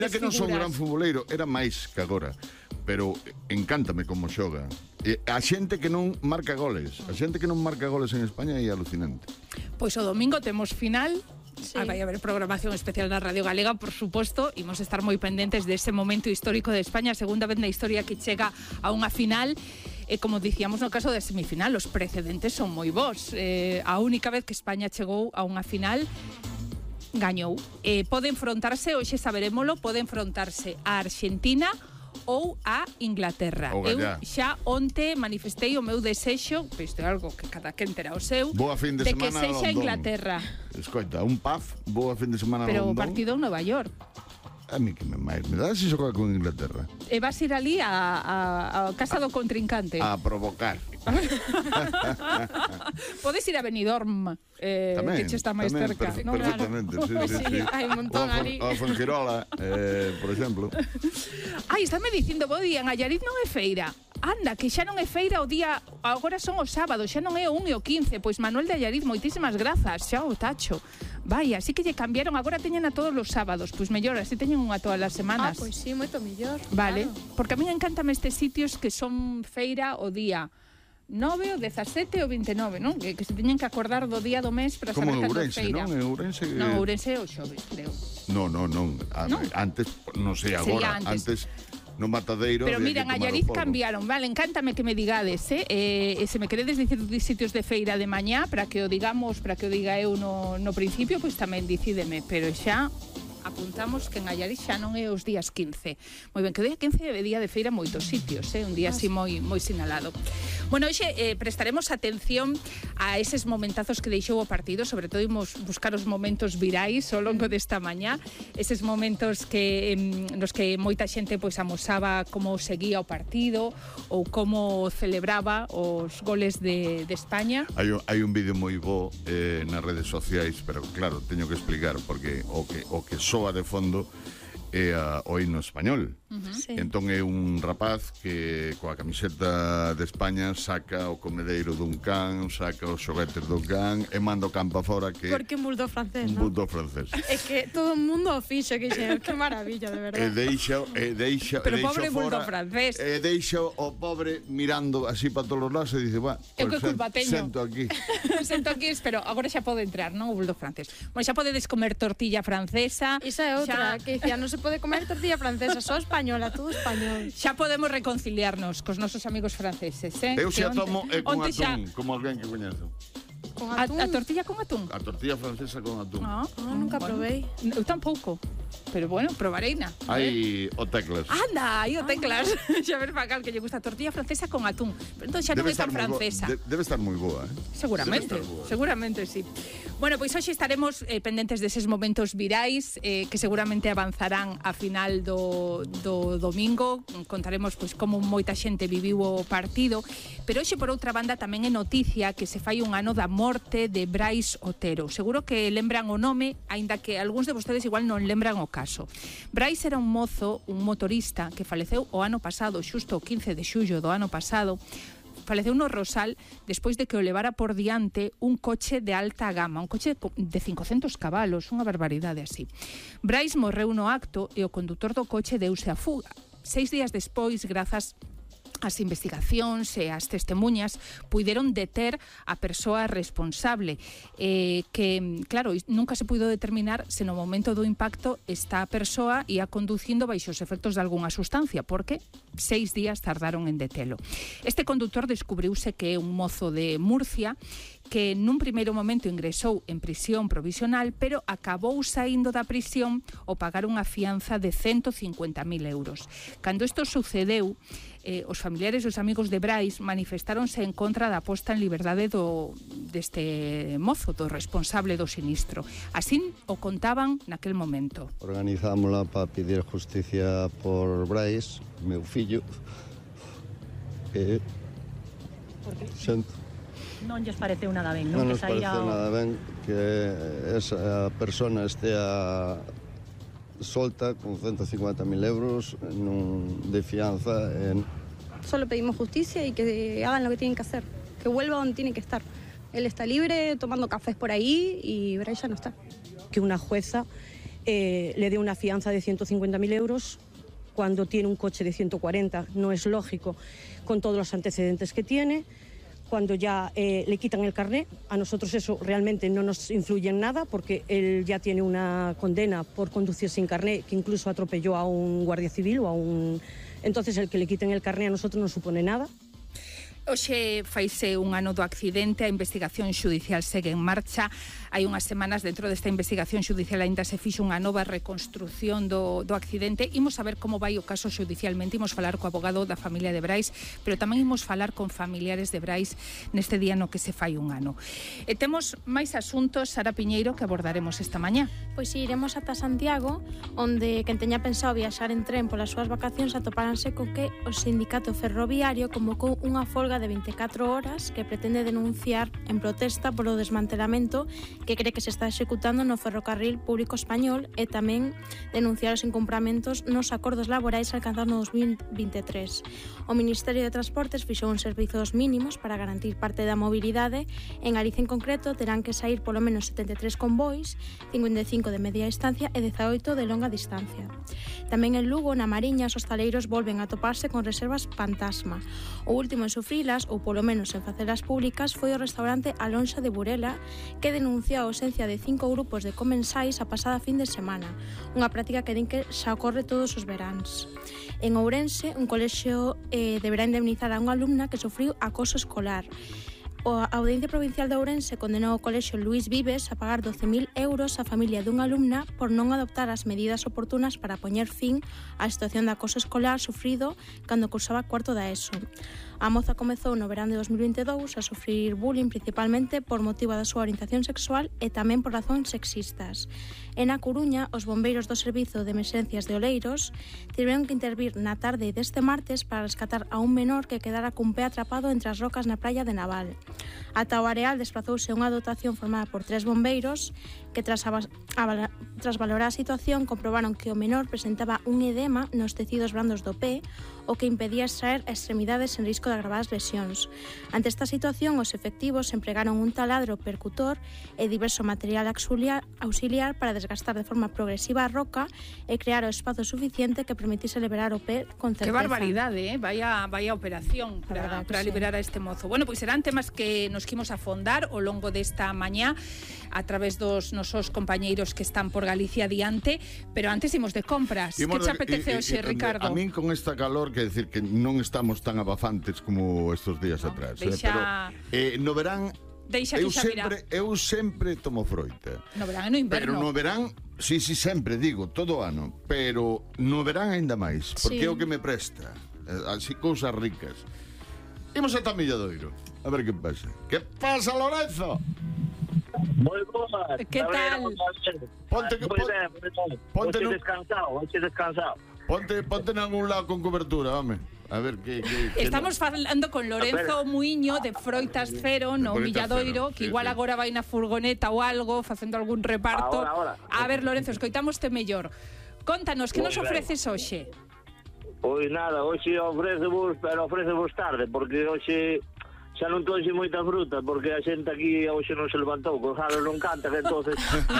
que non son gran futboleiro, era máis que agora, pero encántame como xoga. A xente que non marca goles, en España é alucinante. Pois o domingo temos final. Sí. Vai haber programación especial na Radio Galega, por suposto. Imos estar moi pendentes dese momento histórico de España, a segunda vez na historia que chega a unha final. E como dicíamos no caso da semifinal, os precedentes son moi bons. A única vez que España chegou a unha final gañou. Pode enfrontarse, hoxe saberémolo, pode enfrontarse a Argentina ou a Inglaterra. Eu xa onte manifestei o meu desexo, isto é algo que cada quen terá o seu, boa fin de que sexa Inglaterra. Escoita, un paf, boa fin de semana pero London. Pero o partido en Nova York. A mí que me dá se xogar con Inglaterra. E vas ir ali a casa do contrincante. A provocar. Podes ir a Benidorm, que che está máis cerca. Perfectamente, sí. Hai un montón ali. O Fuengirola, por exemplo. Ai, estáme dicindo, bo día, en Allariz non é feira. Anda, que xa non é feira o día, agora son os sábados, xa non é o 1 e o 15. Pois Manuel de Allariz, moitísimas grazas, xa o tacho. Vai, así que lle cambiaron, agora teñen a todos os sábados. Pois mellor, así teñen unha todas as semanas. Pois sí, moito mellor. Vale, claro. Porque a mí encantame estes sitios que son feira o día 9, o 17 o 29, non? Que se teñen que acordar do día do mes para saber cando é feira. Como en Ourense, non? Non, Ourense é o xoves, creo. Non. Antes, non sei agora, antes no Matadeiro. Pero mira, en Allariz cambiaron, vale, encántame que me digades, se me queredes dicir sitios de feira de mañá, para que o digamos, para que o diga eu no principio, pois tamén dicídeme, pero xa apuntamos que en Allariz xa non é os días 15. Moi ben, que o día 15 é día de feira en moitos sitios, un día así moi sinalado. Bueno, hoxe prestaremos atención a eses momentazos que deixou o partido, sobre todo imos buscar os momentos virais ao longo desta mañá, eses momentos que nos que moita xente pois amosaba como seguía o partido ou como celebraba os goles de España. Hai un vídeo moi bo nas redes sociais, pero claro, teño que explicar porque o que soa de fondo é o himno español. Sí. Entón é un rapaz que coa camiseta de España saca o comedeiro dun can, saca os xoguetes do can e manda o campo fora que... Porque un bulldog francés, un bulldog francés. É que todo o mundo o fixo, que maravilla, de verdade. E deixa pero pobre fora, bulldog francés. E deixa o pobre mirando así para todos os lados e dice, eu que culpa teño. Sento aquí. Sento aquí, pero agora xa pode entrar, non? O bulldog francés. Bueno, xa podedes comer tortilla francesa. Esa é outra, que dicía, non se pode comer tortilla francesa, só española, todo español. Xa podemos reconciliarnos cos nosos amigos franceses, Eu xa tomo con atún, como alguén que coñezo. Con atún? A tortilla con atún? A tortilla francesa con atún. Nunca probei. Eu tampouco. Pero bueno, probareina. Hai o teclas. Anda, hai o teclas. Xa ver para cal que lle gusta a tortilla francesa con atún. Pero entón xa non é tan francesa. Debe estar moi boa, Seguramente sí. Bueno, pois hoxe estaremos pendentes deses momentos virais que seguramente avanzarán a final do domingo. Contaremos pois como moita xente viviu o partido, pero hoxe por outra banda tamén é noticia que se fai un ano da morte de Brais Otero. Seguro que lembran o nome, aínda que algúns de vostedes igual non lembran o caso. Brais era un mozo, un motorista que faleceu o ano pasado, xusto o 15 de xullo do ano pasado. Faleceu no Rosal despois de que o levara por diante un coche de alta gama, un coche de 500 cabalos, unha barbaridade así. Brais morreu no acto e o condutor do coche deuse a fuga. 6 días despois, grazas as investigacións e as testemuñas puideron deter a persoa responsable, que, claro, nunca se puido determinar se no momento do impacto esta persoa ia conducindo baixo os efectos de algunha sustancia, porque 6 días tardaron en detelo. Este condutor descubriuse que é un mozo de Murcia que nun primeiro momento ingresou en prisión provisional, pero acabou saindo da prisión ao pagar unha fianza de 150.000 euros. Cando isto sucedeu, os familiares e os amigos de Brais manifestáronse en contra da posta en liberdade deste mozo, do responsable do sinistro. Así o contaban naquel momento. Organizámola para pedir justicia por Brais, meu fillo, que xente. Non lles pareceu nada ben, non? Non nos pareceu nada ben que esa persona estea solta con 150.000 euros de fianza. Solo pedimos justicia y que hagan lo que tienen que hacer, que vuelva donde tiene que estar. Él está libre, tomando cafés por ahí y Brais ya no está. Que una jueza le dé una fianza de 150.000 euros cuando tiene un coche de 140. No es lógico, con todos los antecedentes que tiene. Cuando ya le quitan el carné, a nosotros eso realmente no nos influye en nada, porque él ya tiene una condena por conducir sin carné, que incluso atropelló a un guardia civil o a un... Entonces el que le quiten el carné a nosotros no supone nada. Hoxe faise un ano do accidente, a investigación xudicial segue en marcha. Hai unhas semanas dentro desta investigación xudicial aínda se fixo unha nova reconstrucción do accidente. Imos saber como vai o caso xudicialmente, imos falar co abogado da familia de Brais, pero tamén imos falar con familiares de Brais neste día no que se fai un ano. E temos máis asuntos, Sara Piñeiro, que abordaremos esta mañá. Pois si, iremos ata Santiago, onde quen teña pensado viaxar en tren polas súas vacacións atoparanse co que o sindicato ferroviario convocou unha folga de 24 horas que pretende denunciar en protesta polo desmantelamento que cree que se está executando no ferrocarril público español e tamén denunciar os incumpramentos nos acordos laborais alcanzados no 2023. O Ministerio de Transportes fixou uns servizos mínimos para garantir parte da mobilidade. En Galicia en concreto terán que sair polo menos 73 convois, 55 de media distancia e 18 de longa distancia. Tamén en Lugo, na Mariña, os hostaleiros volven a toparse con reservas fantasma. O último en sufrilas, ou polo menos en facelas públicas, foi o restaurante A Lonxa de Burela, que denuncia a ausencia de 5 grupos de comensais a pasada fin de semana, unha práctica que din que xa ocorre todos os veráns. En Ourense, un colexio deberá indemnizar a unha alumna que sufriu acoso escolar. A Audiencia Provincial de Ourense condenou o colexio Luís Vives a pagar 12.000 euros á familia dunha alumna por non adoptar as medidas oportunas para poñer fin á situación de acoso escolar sufrido cando cursaba cuarto da ESO. A moza comezou no verán de 2022 a sufrir bullying principalmente por motivo da súa orientación sexual e tamén por razóns sexistas. En A Coruña, os bombeiros do Servizo de Emerxencias de Oleiros tiveron que intervir na tarde deste martes para rescatar a un menor que quedara cun pé atrapado entre as rocas na praia de Naval. Ata o areal desplazouse unha dotación formada por 3 bombeiros que tras valorar a situación comprobaron que o menor presentaba un edema nos tecidos blandos do pé, o que impedía extraer extremidades en risco de agravadas lesións. Ante esta situación, os efectivos empregaron un taladro percutor e diverso material auxiliar para desgastar de forma progresiva a roca e crear o espazo suficiente que permitise liberar o pé con certeza. Que barbaridade, vaya operación para liberar a este mozo. Bueno, pois serán temas que nos quimos afondar ao longo desta mañá a través dos nosos compañeiros que están por Galicia adiante, pero antes imos de compras. Que te apetece hoxe, Ricardo? A min con esta calor, que decir que non estamos tan abafantes como estos días atrás, pero no verán eu sempre tomo froita. No verán e no inverno. Pero no verán, sí, sempre digo, todo ano, pero no verán ainda máis, porque é o que me presta, así cousas ricas. Imos ata Milladoiro, a ver que pasa. Que pasa, Lorenzo? Moi boa. Que tal? Ponte descansado. Ponte en algún lado con cobertura, home. A ver que estamos falando con Lorenzo Muiño de Froitas Cero no Milladoiro, que igual agora vai na furgoneta ou algo facendo algún reparto. Ahora. A ver, Lorenzo, escoitámoste mellor. Contanos, que nos ofreces hoxe? Pois nada, hoxe ofrecemos tarde, porque hoxe xa non trouxe moita fruta, porque a xente aquí hoxe non se levantou, o jalo non canta, que entonces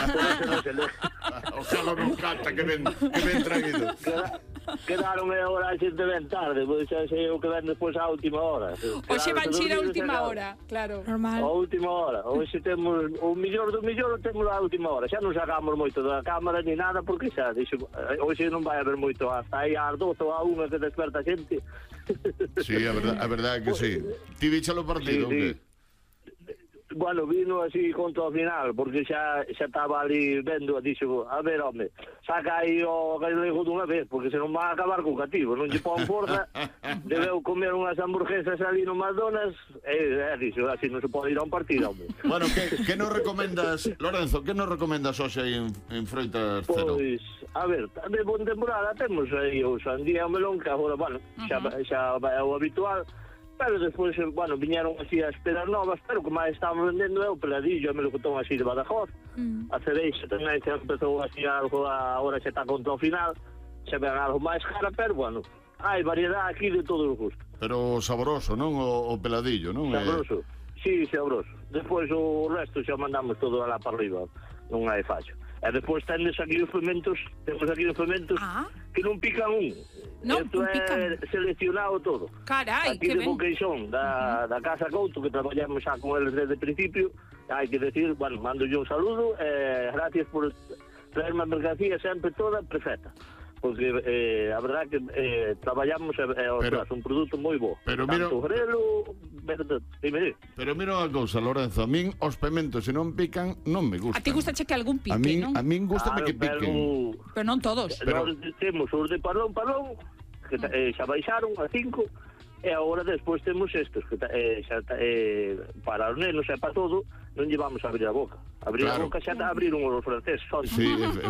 o jalo non canta, que ben traído. Quedaron agora a xente ben tarde, pois xa sei o que ven despois á última hora. Hoxe van xir a última hora, claro. Normal. A última hora. Hoxe temos o millor do millor, temos a última hora. Xa non sacamos moito da cámara ni nada, porque xa dixo, hoxe non vai haber moito hasta aí ás 12 ou a 1 que desperta a xente. Sí, a verdade que sí. Ti víchalo partido, sí. Bueno, vino así contra o final, porque xa estaba ali vendo, dixo, a ver, home, saca aí o galego dunha vez, porque se non va a acabar co cativo, non lle pon forza, debeu comer unhas hamburguesas ali no McDonald's, dixo, así non se pode ir a un partido, home. Bueno, que nos recomendas, Lorenzo, que nos recomendas hoxe aí en Froitas Cero? Pois, a ver, de bon temporada temos aí o sandía, o melón, que agora, bueno, xa vai o habitual, pero despois, bueno, viñeron así as peras novas, pero que máis estamos vendendo é o peladillo, a melocotón así de Badajoz. A cereixa tamén xa empezou así algo, agora xa está contra o final, xa ven algo máis cara, pero bueno, hai variedade aquí de todos os gustos. Pero saboroso, non? O peladillo, non? Saboroso, sí, saboroso. Despois o resto xa mandamos todo alá para arriba, non hai fallo. E despois tendes aquí os fementos, temos aquí os fementos que non pican un. Non pican. Seleccionado todo. Carai, aquí que de ben. Boqueixón, da Casa Couto, que traballamos xa con eles desde o principio, hai que decir, bueno, mando yo un saludo, gracias por traerme a mercancía sempre toda perfecta. Porque a verdad que traballamos un produto moi bo. Pero tanto grelo, pero mira unha cousa, Lorenzo, a min os pementos se non pican non me gustan. A ti gustache que algún pique, non? A min gustame que piquen. Pero non todos. Nós temos os de palón, que xa baixaron a 5, e agora despois temos estes que para os nenos e para todo non llevamos a abrir a boca. Abrir a boca xa abriron os franceses. Sí,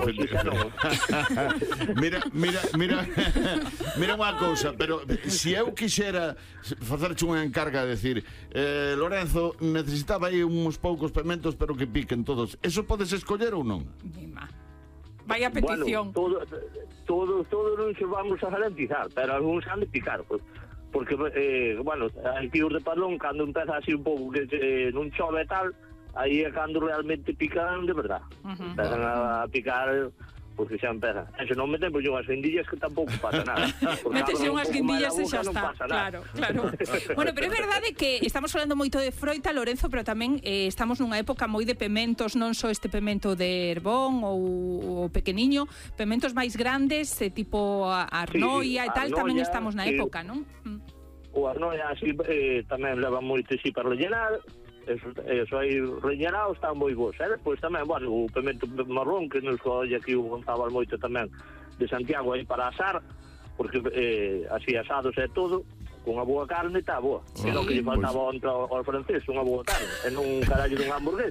mira unha cousa, pero se eu quixera facerche unha encarga de decir, Lorenzo, necesitaba aí uns poucos pementos pero que piquen todos, eso podes escoller ou non? Vaya petición. Bueno, todo non se vamos a garantizar, pero algúns han de picar, porque, bueno, aquí os de Palón, cando empeza así un pouco que non chove e tal, aí é cando realmente pican de verdad. Empezan a picar, porque xa empezan. E se non metemos unhas guindillas que tampouco pasa nada. Metese unhas guindillas e xa está. Claro. Bueno, pero é verdade que estamos falando moito de froita, Lorenzo, pero tamén estamos nunha época moi de pementos, non só este pemento de Herbón ou pequeniño, pementos máis grandes, tipo Arnoia e tal, tamén estamos na época, non? O Arnoia así tamén leva moito así para rellenar. Eso aí rellenado están moi bons. E despois tamén, bueno, o pemento marrón que nos colle aquí o Gonzabal moito tamén de Santiago aí para asar, porque así asados é todo, con unha boa carne está boa. É o que lle faltaba ao francés, unha boa carne, e non un carallo dun hamburgués.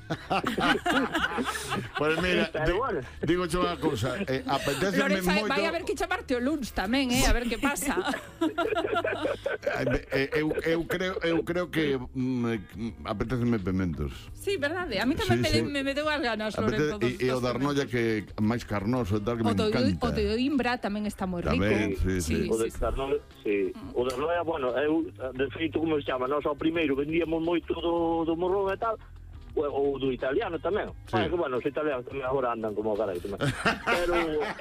Pues mira, digo unha cousa, apetéceme Lorenzo, moito... vai a ver que chamarte o luns tamén, a ver que pasa. Eu creo que apetéceme pementos. Sí, verdade, a mí tamén me deu as ganas, Lorenzo. E o da Arnoia que máis carnoso e tal, que me encanta. O de Oimbra tamén está moi rico. O de Arnoia, sí. O de Arnoia, bueno, eu, de feito, como se chama, nós ao primeiro vendíamos moito do morrón e tal, ou do italiano tamén. Que, bueno, os italianos tamén agora andan como carai tamén. Pero...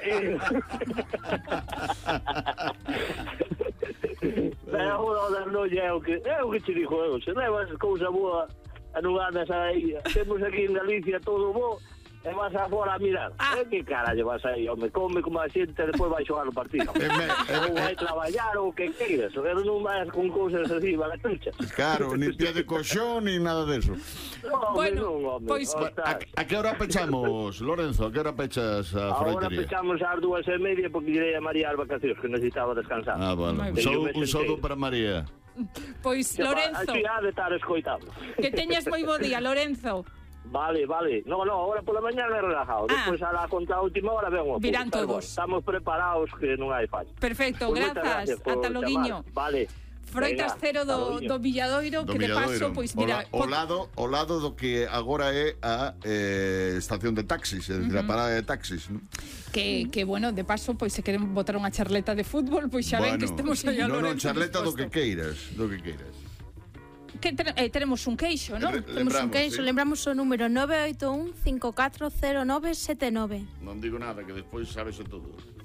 Pero agora o de Arnoia é o que te digo eu, se levas cousa boa e non andas aí, temos aquí en Galicia todo bo, e vas agora a mirar. Que carallo vas aí, home, come como a xente e despois vai xogar no partido. Ou vai traballar ou que queiras, pero non vais con cousas así, balatuchas. Claro, ni pie de coxón, ni nada deso. Bueno, pois... A que hora pechamos, Lorenzo? A que hora pechas a froitería? Agora pechamos ás 2:30 porque irei a María as vacacións, que necesitaba descansar. Vale. Un saúdo para María. Pois, Lorenzo... Así ha de estar escoitando. Que teñas moi bo día, Lorenzo. Vale. No, ahora pola mañana é relajado. Despois a la contra a última hora ven o apoio. Virán todos. Estamos preparados que non hai fallo. Perfecto, pues grazas. Ata loguiño. Vale. Froitas cero do Villadoiro, que de paso, pois mira... O lado do que agora é a estación de taxis, a parada de taxis, non? Que, bueno, de paso, pois se queren botar unha charleta de fútbol, pois xa ven que estemos aí a Lorenzo. Non, charleta do que queiras, Que tenemos un queixo, non? Temos un queixo, lembramos o número 981 540979. Non digo nada, que despois sabes todo.